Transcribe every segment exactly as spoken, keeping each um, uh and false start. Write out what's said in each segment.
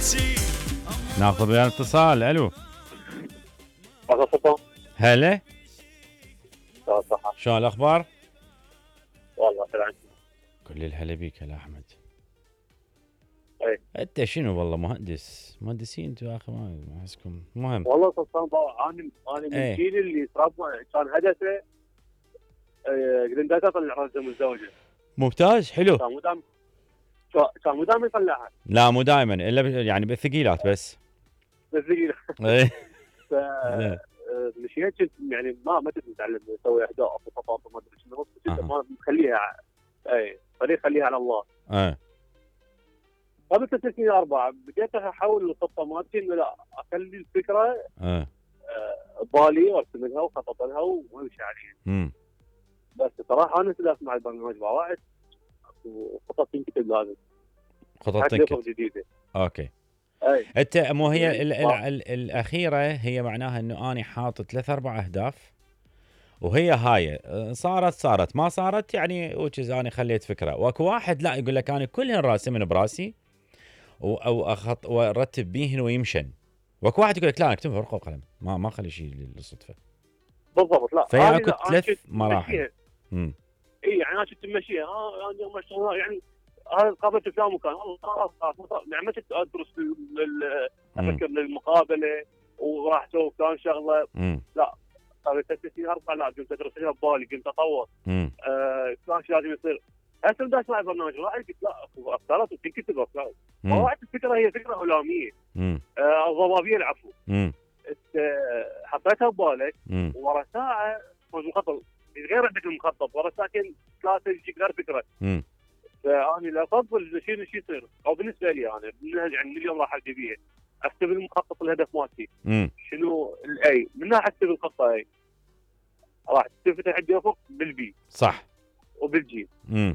ناخذ ويا الاتصال. الو هلا، شلون الاخبار؟ والله سلام. كل الهلا بيك يا احمد. اي انت شنو والله مهندس مهندسين انتوا يا اخي، ما احسكم مهم. والله سلطان بابا، انا انا من ايه. الجيل اللي تربى كان هدفه جريندات يطلع رجل متزوجه. ممتاز، حلو. كان مو دام كان مو دام يطلعها لا مو دائما، الا ب- يعني بالثقيلات بس. بس ثقيله. ايه. ف مشيت كنت يعني ما ما كنت متعلم اسوي اهداف او خطط وما ادري شنو، كنت أها. ما مخليها. اي خليه خليها على الله. ايه. قبل ثلاث سنين اربعه بديت احول الخطه مالتي انه لا اخلي الفكره ايه. ببالي وارسم لها وخطط لها وامشي عليها. امم بس صراحه انا استلفت مع البرنامج واحد وخطط تنكتب لازم خطط حتى تنكت. جديده. اوكي. اي انت مو هي يعني ال ال ال الاخيره هي معناها انه اني حاطط ثلاث اربع اهداف وهي هاي صارت صارت ما صارت يعني وجز اني خليت فكره. واكو واحد لا يقول لك انا كلهن راسمن براسي و- او اخط وارتب بيهن ويمشن. واكو واحد يقول لك لا انا اكتبها ورقه وقلم، ما ما اخلي شيء للصدفه. بالضبط. لا فهي أنا اكو لا، أنا ثلاث كنت مراحل. ماشيها. امم اي يعني انا كنت ماشيها اه انا يوم اشتغل يعني هذا قابلت فلان مكان والله خلاص خلاص يعني ما كنت ادرس لل- افكر للمقابله وراح اسوي فلان شغله. امم صار ثلاث سنين اربع لا قمت ادرسها ببالي قمت اطور امم آه فلان شيء لازم يصير. هسه بدي اسمع البرنامج واحد قلت لا افكارات وتنكتب افكار. وواحد الفكره هي فكره علاميه امم آه ضبابيه العفو. امم انت حطيتها ببالك امم ورا ساعه مخطط غير عندك المخطط ورا ساعتين ثلاثه يجيك غير فكره. امم فانا لا افضل شيء شيء يصير او بالنسبه لي انا من يعني من اليوم راح ابدي بيه اكتب المخطط الهدف مالتي امم شنو الاي منها اكتب الخطه اي راح تفتح عندي افق بالبي صح. وبالجي امم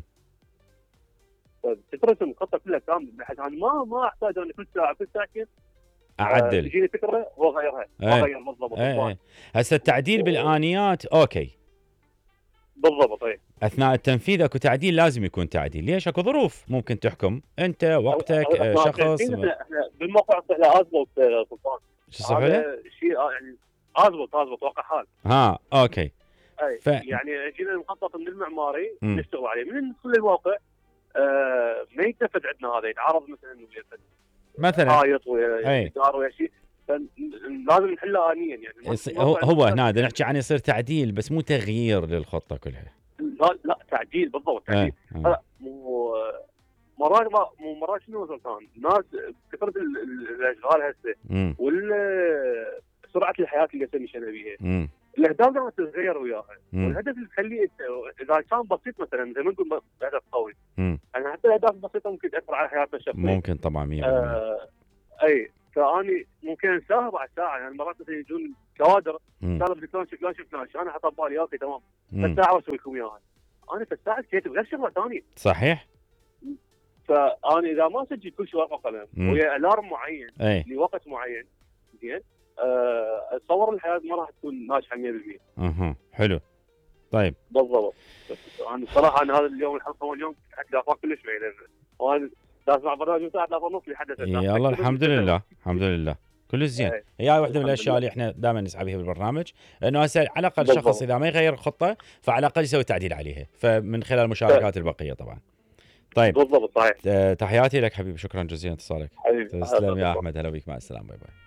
تترسم الخطه كلها كامله بحيث انا ما ما احتاج انا كل ساعه كل ساعتين اعدل. تجيني فكره واغيرها ايه. واغير بالضبط. ايه ايه. هسه التعديل بالانيات اوكي، بالضبط. اي اثناء التنفيذ اكو تعديل، لازم يكون تعديل. ليش؟ اكو ظروف ممكن تحكم انت وقتك آه، شخص. احنا احنا بالموقع احنا ازبط سلطان. شو اسمه له؟ هذا شيء آه، يعني ازبط ازبط واقع حال. ها اوكي. اي ف... يعني جينا المخطط من المعماري مم. نشتغل عليه من ندخل للواقع آه ما يتنفذ عندنا هذا يتعارض مثلا ويا مثلا حائط ويا أي. جدار ويا شيء لازم نحلها انيا يعني يص... هو, هو هنا بدنا نحكي عن يصير تعديل بس مو تغيير للخطه كلها. لا لا تعديل بالضبط تعديل. ايه. لا مو مرات ما مو مرات شنو سلطان ناس كثرة ال- ال- الاشغال هسه امم وال سرعه الحياه اللي هسه مشينا بيها امم الاهداف لازم تتغير وياها. مم. والهدف اللي تخليه انت اذا كان بسيط مثلا زي ما نقول هدف قوي امم يعني حتى الاهداف البسيطه ممكن تاثر على حياتنا الشخصيه. ممكن طبعا مية بالمية. آه اي فاني ممكن انساها بعد ساعه يعني مرات مثلا يجون كوادر مم. قالوا بدي فلان فلان شوف فلان انا حاط ببالي اوكي تمام مم. بس ساعه واسوي لكم اياها. انا في الساعه كيت غير شغله ثانيه. صحيح. فانا اذا ما سجل كل شيء ورقه وقلم مم. ويا الارم معين اي. لوقت معين زين آه، اتصور الحياه ما راح تكون ناجحه مية بالمية. اها حلو. طيب بالضبط. بس انا الصراحه انا هذا اليوم الحلقه واليوم حتى لا كلش بعيد وانا اسمع برنامج ساعه لا ونص لحد يلا الحمد لله الحمد لله كل زين. إيه. هي واحده من الحمد الاشياء لله. اللي احنا دائما نسعى بها بالبرنامج، انه هسه على الاقل بالضبط. الشخص اذا ما يغير الخطه فعلى الاقل يسوي تعديل عليها، فمن خلال المشاركات البقيه طبعا. طيب بالضبط صحيح. آه، تحياتي لك حبيبي، شكرا جزيلا اتصالك. حبيبي تسلم يا احمد، هلا بك، مع السلامه، باي باي.